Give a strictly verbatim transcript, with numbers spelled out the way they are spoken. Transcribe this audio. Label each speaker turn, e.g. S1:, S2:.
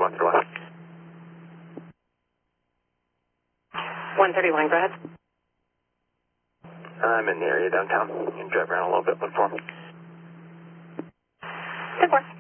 S1: one thirty-one.
S2: one thirty-one, go ahead.
S1: I'm in the area downtown. You can drive around a little bit, look for me.
S2: ten four.